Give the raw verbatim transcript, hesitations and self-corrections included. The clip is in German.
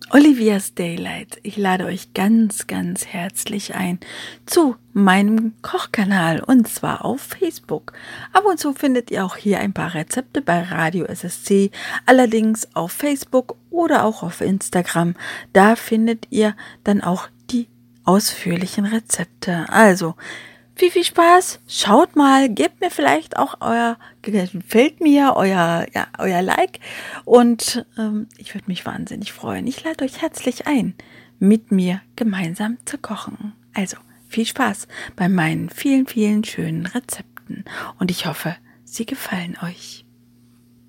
Olivia's Daylight. Ich lade euch ganz, ganz herzlich ein zu meinem Kochkanal und zwar auf Facebook. Ab und zu findet ihr auch hier ein paar Rezepte bei Radio S S C, allerdings auf Facebook oder auch auf Instagram. Da findet ihr dann auch die ausführlichen Rezepte. Also, viel, viel Spaß, schaut mal, gebt mir vielleicht auch euer, gefällt mir, euer, ja, euer Like und ähm, ich würde mich wahnsinnig freuen. Ich lade euch herzlich ein, mit mir gemeinsam zu kochen. Also, viel Spaß bei meinen vielen, vielen schönen Rezepten und ich hoffe, sie gefallen euch.